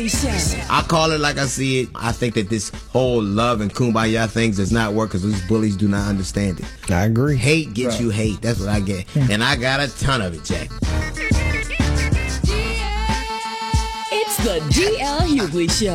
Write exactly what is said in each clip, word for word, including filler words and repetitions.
Hughley Show. I call it like I see it. I think that this whole love and kumbaya things does not work because these bullies do not understand it. I agree. Hate gets Right. you hate. That's what I get. And I got a ton of it, Jack. It's the D L Hughley Show.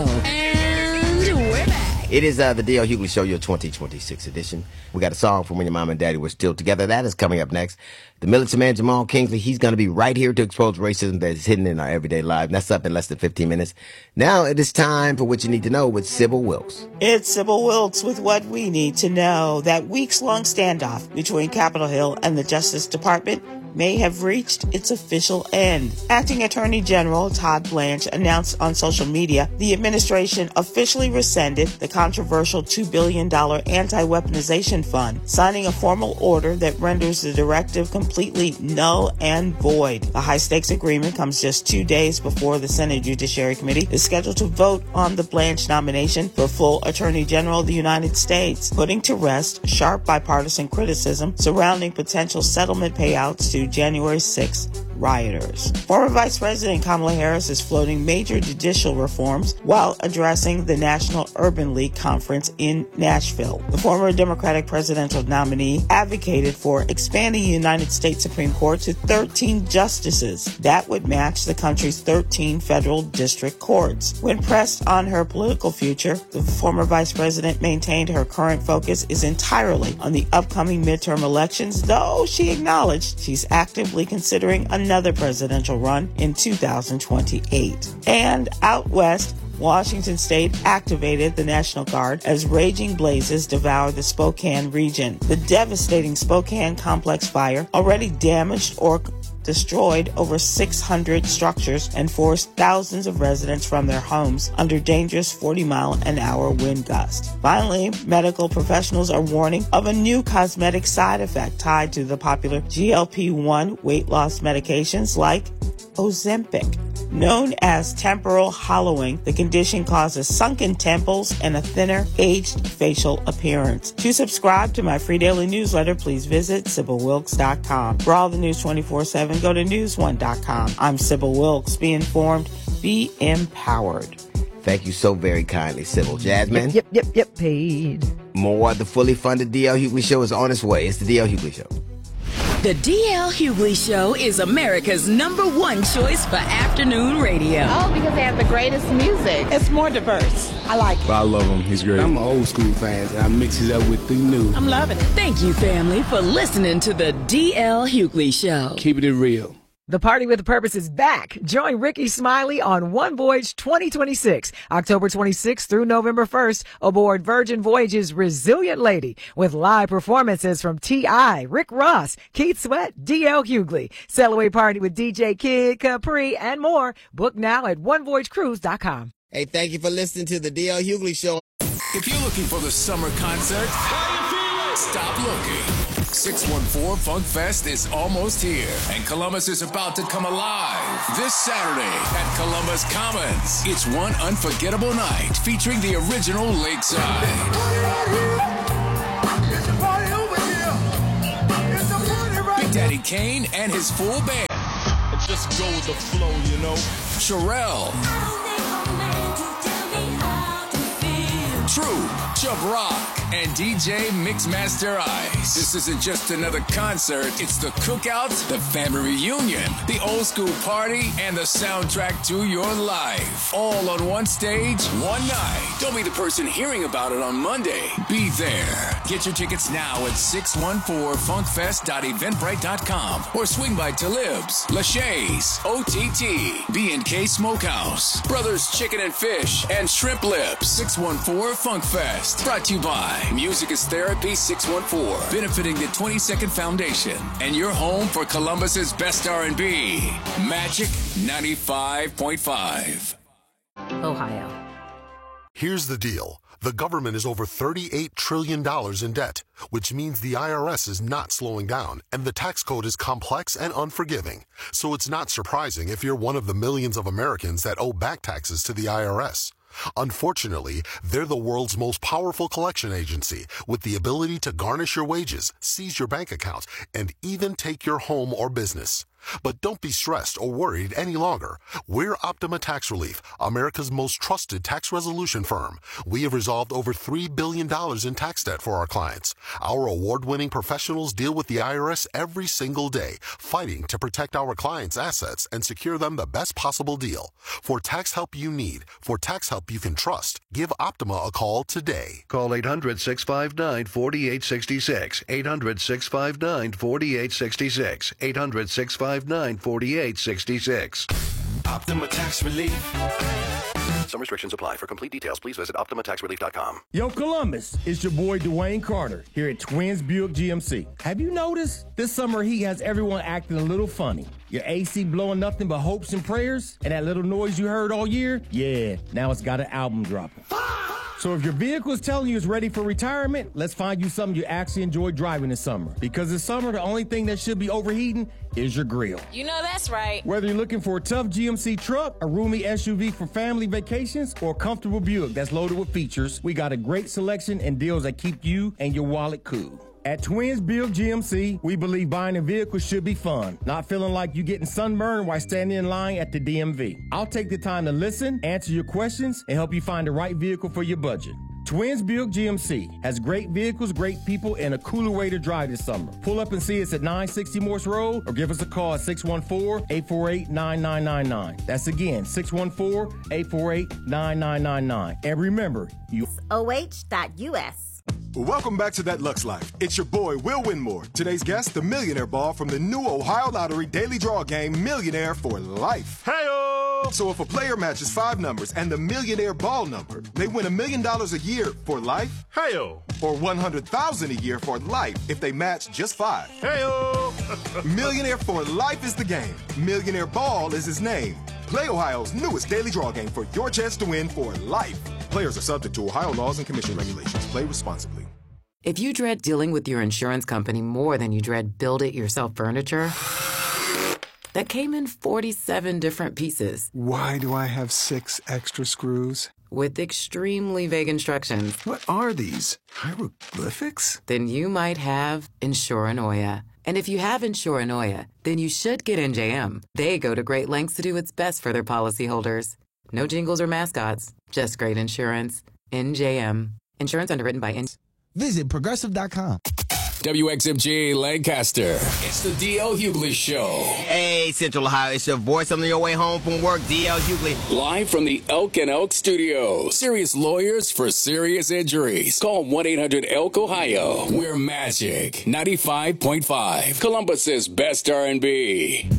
And we're back. It is uh, the D L Hughley Show, your twenty twenty-six edition. We got a song from When Your Mom and Daddy Were Still Together. That is coming up next. The militant man, Jamal Kingsley, he's going to be right here to expose racism that is hidden in our everyday life. That's up in less than fifteen minutes. Now it is time for What You Need to Know with Sybil Wilkes. It's Sybil Wilkes with What We Need to Know. That weeks-long standoff between Capitol Hill and the Justice Department may have reached its official end. Acting Attorney General Todd Blanche announced on social media the administration officially rescinded the controversial two billion dollars anti-weaponization fund, signing a formal order that renders the directive completely null and void. The high-stakes agreement comes just two days before the Senate Judiciary Committee is scheduled to vote on the Blanche nomination for full Attorney General of the United States, putting to rest sharp bipartisan criticism surrounding potential settlement payouts to January sixth rioters. Former Vice President Kamala Harris is floating major judicial reforms while addressing the National Urban League Conference in Nashville. The former Democratic presidential nominee advocated for expanding the United States Supreme Court to thirteen justices. That would match the country's thirteen federal district courts. When pressed on her political future, the former vice president maintained her current focus is entirely on the upcoming midterm elections, though she acknowledged she's actively considering another presidential run in two thousand twenty-eight. And out west, Washington State activated the National Guard as raging blazes devour the Spokane region. The devastating Spokane complex fire already damaged or destroyed over six hundred structures and forced thousands of residents from their homes under dangerous forty mile an hour wind gusts. Finally, medical professionals are warning of a new cosmetic side effect tied to the popular G L P one weight loss medications like Ozempic. Known as temporal hollowing, the condition causes sunken temples and a thinner, aged facial appearance. To subscribe to my free daily newsletter, please visit Sybil Wilkes dot com. For all the news twenty-four seven, go to news one dot com. I'm Sybil Wilkes. Be informed, be empowered. Thank you so very kindly, Sybil. Jasmine? Yep, yep, yep, yep, paid. More of the fully funded D L Hughley Show is on its way. It's the D L Hughley Show. The D L Hughley Show is America's number one choice for afternoon radio. Oh, because they have the greatest music. It's more diverse. I like it. I love him. He's great. I'm an old school fan, and I mix it up with the new. I'm loving it. Thank you, family, for listening to the D L Hughley Show. Keeping it real. The Party with a Purpose is back. Join Ricky Smiley on One Voyage twenty twenty-six, October twenty-sixth through November first, aboard Virgin Voyage's Resilient Lady, with live performances from T I, Rick Ross, Keith Sweat, D L Hughley. Sail away party with D J Kid, Capri, and more. Book now at one voyage cruise dot com. Hey, thank you for listening to the D L Hughley Show. If you're looking for the summer concert, stop looking. six one four Funk Fest is almost here, and Columbus is about to come alive. This Saturday at Columbus Commons, it's one unforgettable night featuring the original Lakeside. Big Daddy Kane and his full band. Just go with the flow, you know. Sherelle. True, Chubb Rock, and D J Mixmaster Ice. This isn't just another concert, it's the cookout, the family reunion, the old school party, and the soundtrack to your life. All on one stage, one night. Don't be the person hearing about it on Monday. Be there. Get your tickets now at six one four funk fest dot eventbrite dot com or swing by Talib's, Lachey's, O T T, B and K Smokehouse, Brothers Chicken and Fish, and Shrimp Lips. six one four Funk Fest. Brought to you by Music is Therapy six one four, benefiting the twenty-second Foundation, and your home for Columbus's best R and B. Magic ninety-five point five. Ohio. Here's the deal. The government is over thirty-eight trillion dollars in debt, which means the I R S is not slowing down, and the tax code is complex and unforgiving. So it's not surprising if you're one of the millions of Americans that owe back taxes to the I R S. Unfortunately, they're the world's most powerful collection agency, with the ability to garnish your wages, seize your bank accounts, and even take your home or business. But don't be stressed or worried any longer. We're Optima Tax Relief, America's most trusted tax resolution firm. We have resolved over three billion dollars in tax debt for our clients. Our award-winning professionals deal with the I R S every single day, fighting to protect our clients' assets and secure them the best possible deal. For tax help you need, for tax help you can trust, give Optima a call today. Call eight hundred, six five nine, four eight six six. eight hundred, six five nine, four eight six six. eight hundred, six five nine, four eight six six. Optima Tax Relief. Some restrictions apply. For complete details, please visit Optima Tax Relief dot com. Yo, Columbus, it's your boy Dwayne Carter here at Twins Buick G M C. Have you noticed? This summer heat has everyone acting a little funny. Your A C blowing nothing but hopes and prayers? And that little noise you heard all year? Yeah, now it's got an album dropping. So if your vehicle is telling you it's ready for retirement, let's find you something you actually enjoy driving this summer. Because this summer, the only thing that should be overheating is your grill. You know that's right. Whether you're looking for a tough G M C truck, a roomy S U V for family vacations, or a comfortable Buick that's loaded with features, we got a great selection and deals that keep you and your wallet cool. At Twins Buick G M C, we believe buying a vehicle should be fun, not feeling like you're getting sunburned while standing in line at the D M V. I'll take the time to listen, answer your questions, and help you find the right vehicle for your budget. Twins Buick G M C has great vehicles, great people, and a cooler way to drive this summer. Pull up and see us at nine sixty Morse Road or give us a call at six one four, eight four eight, nine nine nine nine. That's again, six one four, eight four eight, nine nine nine nine. And remember, you O H dot U S. Welcome back to That Lux Life. It's your boy, Will Winmore. Today's guest, the Millionaire Ball from the new Ohio Lottery Daily Draw game, Millionaire for Life. Hey-o! So if a player matches five numbers and the Millionaire Ball number, they win a million dollars a year for life. Hey-o! Or one hundred thousand dollars a year for life if they match just five. Hey-o! Millionaire for Life is the game. Millionaire Ball is his name. Play Ohio's newest daily draw game for your chance to win for life. Players are subject to Ohio laws and commission regulations. Play responsibly. If you dread dealing with your insurance company more than you dread build-it-yourself furniture, that came in forty-seven different pieces. Why do I have six extra screws? With extremely vague instructions. What are these? Hieroglyphics? Then you might have Insuranoia. And if you have Insuranoia, then you should get N J M. They go to great lengths to do its best for their policyholders. No jingles or mascots, just great insurance. N J M. Insurance underwritten by N. Visit Progressive dot com. W X M G Lancaster. It's the D L Hughley Show. Hey, Central Ohio, it's your voice on your way home from work, D L Hughley. Live from the Elk and Elk Studios. Serious lawyers for serious injuries. Call one eight hundred elk ohio. We're Magic ninety-five point five. Columbus's best R and B.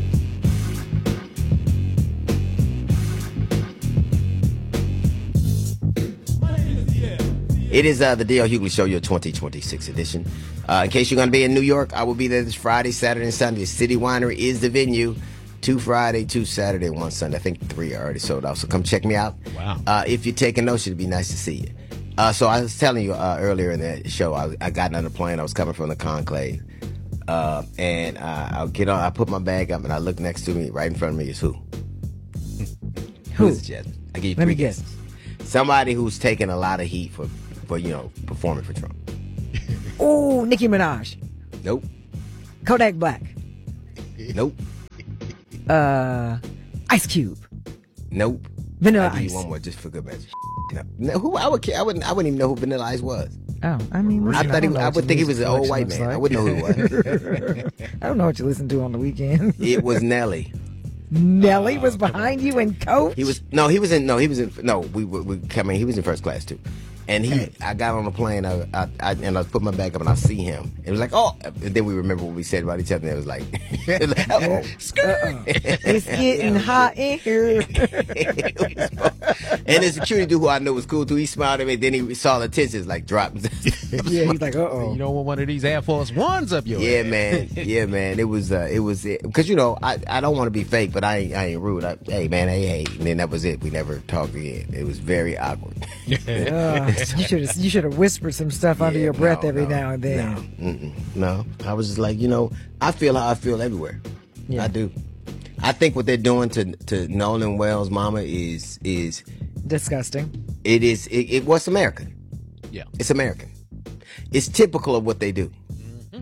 It is uh, the D L Hughley Show, your twenty twenty-six edition. Uh, in case you're going to be in New York, I will be there this Friday, Saturday, and Sunday. City Winery is the venue. Two Friday, two Saturday, and one Sunday. I think three are already sold out, so come check me out. Wow. Uh, if you're taking notes, it'd be nice to see you. Uh, so I was telling you uh, earlier in the show, I, I got on the plane. I was coming from the conclave. Uh, and uh, I'll get on. I put my bag up, and I look next to me. Right in front of me is who? Who? Who is it, Jasmine? I give you Let three me guess. guesses. Somebody who's taking a lot of heat for, for you know, performing for Trump. Oh, Nicki Minaj. Nope. Kodak Black. Nope. Uh, Ice Cube. Nope. Vanilla I'll give Ice. you one more just for good measure. No, who I would care? I wouldn't. I wouldn't even know who Vanilla Ice was. Oh, I mean, I listen, thought he. don't know I what would your think he was music an old collection white looks man. like. I wouldn't know who he was. I don't know what you listen to on the weekend. It was Nelly. Nelly was behind you in coach. He was no. He was in. No, he was in. No, we we, we coming. He was in first class too. And he, I got on the plane, I, I, I, and I put my bag up, and I see him. It was like, oh, and then we remember what we said about each other. And it was like, it was like oh, uh-uh. It's getting hot in here. And the security dude who I knew was cool too. He smiled at me. Then he saw the tensions like drop. Yeah, he's like, uh oh. You don't want one of these Air Force Ones up your Yeah, ass. man. Yeah, man. It was, uh, it was, because you know, I, I don't want to be fake, but I ain't, I ain't rude. I, hey, man, hey, hey, and then that was it. We never talked again. It was very awkward. Uh, you should have, you should have whispered some stuff under Yeah, your breath no, every no, now and then. No, mm-mm, no. I was just like, you know, I feel how I feel everywhere. Yeah. I do. I think what they're doing to to Nolan Wells' mama is is disgusting. It is. It, it was American. Yeah, it's American. It's typical of what they do. Mm-hmm.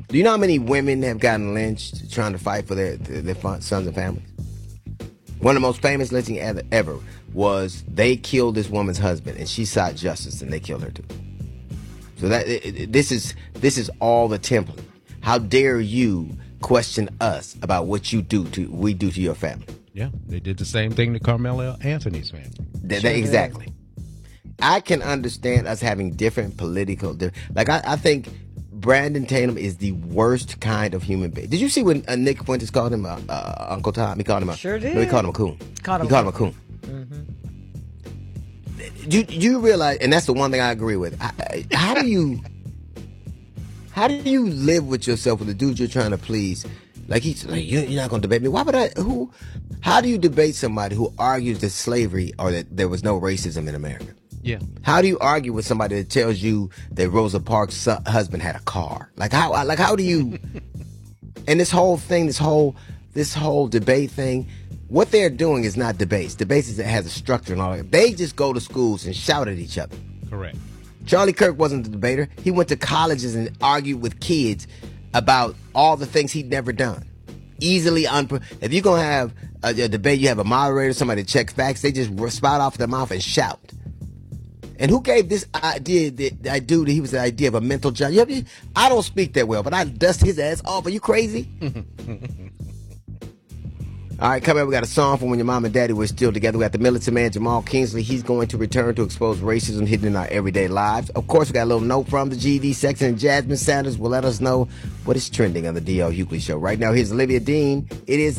Do you know how many women have gotten lynched trying to fight for their, their, their sons and families? One of the most famous lynchings ever, ever was they killed this woman's husband, and she sought justice, and they killed her too. So that it, it, this is this is all the template. How dare you question us about what you do to we do to your family? Yeah, they did the same thing to Carmelo Anthony's family. That, that, exactly. I can understand us having different political, like I, I think Brandon Tatum is the worst kind of human being. Did you see when uh, Nick Fuentes called him uh, uh, Uncle Tom? He called him a, sure did. No, he called him a coon. Called him he called him a coon. Mm-hmm. Do, do you realize? And that's the one thing I agree with. I, I, how do you, how do you live with yourself with the dude you're trying to please? Like he's like, you're not gonna debate me. Why would I? Who? How do you debate somebody who argues that slavery or that there was no racism in America? Yeah. How do you argue with somebody that tells you that Rosa Parks' son, husband had a car? Like how? Like how do you? And this whole thing, this whole, this whole debate thing, what they're doing is not debates. Debates is it has a structure and all that. They just go to schools and shout at each other. Correct. Charlie Kirk wasn't the debater. He went to colleges and argued with kids about all the things he'd never done. Easily unpro. If you're gonna have a, a debate, you have a moderator, somebody to check facts. They just spout off their mouth and shout. And who gave this idea that I do that he was the idea of a mental giant? I don't speak that well, but I dust his ass off. Are you crazy? All right, coming up, we got a song from when your mom and daddy were still together. We got the militant man, Jamal Kingsley. He's going to return to expose racism hidden in our everyday lives. Of course, we got a little note from the G E D section, and Jasmine Sanders will let us know what is trending on the D L Hughley Show. Right now, here's Olivia Dean. It is